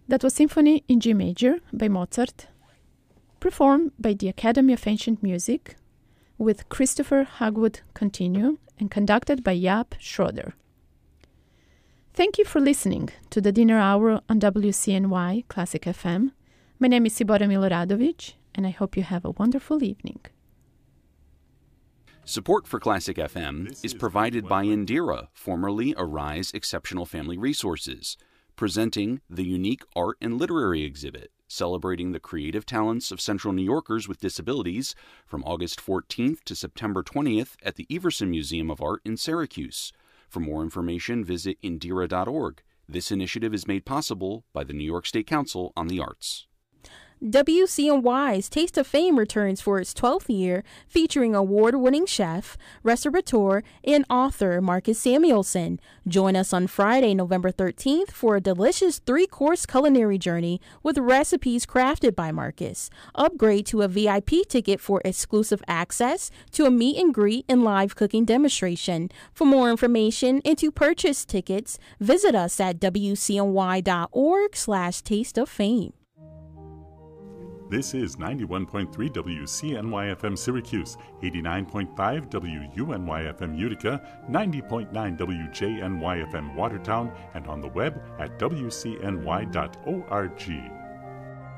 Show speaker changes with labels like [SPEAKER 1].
[SPEAKER 1] That was Symphony in G Major by Mozart, performed by the Academy of Ancient Music with Christopher Hagwood Continuo and conducted by Jaap Schroeder. Thank you for listening to the Dinner Hour on WCNY Classic FM. My name is Sibora Miloradovic, and I hope you have a wonderful evening.
[SPEAKER 2] Support for Classic FM is provided by Indira, formerly Arise Exceptional Family Resources, presenting the unique art and literary exhibit celebrating the creative talents of Central New Yorkers with disabilities from August 14th to September 20th at the Everson Museum of Art in Syracuse. For more information, visit Indira.org. This initiative is made possible by the New York State Council on the Arts.
[SPEAKER 3] WCNY's Taste of Fame returns for its 12th year, featuring award-winning chef, restaurateur, and author Marcus Samuelsson. Join us on Friday, November 13th for a delicious 3-course culinary journey with recipes crafted by Marcus. Upgrade to a VIP ticket for exclusive access to a meet and greet and live cooking demonstration. For more information and to purchase tickets, visit us at wcny.org/tasteoffame.
[SPEAKER 4] This is 91.3 WCNY-FM Syracuse, 89.5 WUNY-FM Utica, 90.9 WJNY-FM Watertown, and on the web at wcny.org.